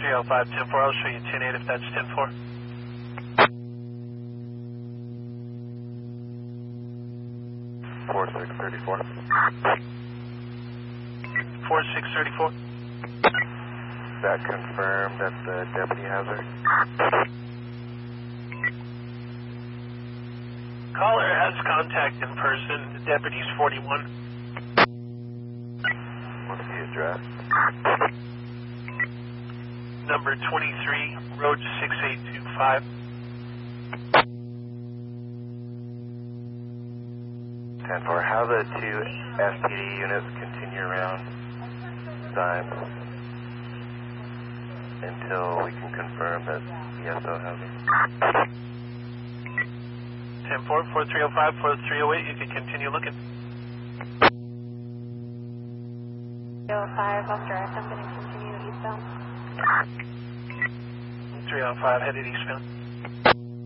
305, 10-4, I'll show you 10-8 if that's 10-4. 4634. 4634. That confirmed that the deputy has her? Caller has contact in person. The deputy's 41. What's the address? Number 23, Road 6825. 10-4. How the two STD units continue around Symes until we can confirm that ESO has her? 10-4, 4305, 4308, you can continue looking. 305, I'm direct, I'm going to continue eastbound. 305, headed eastbound.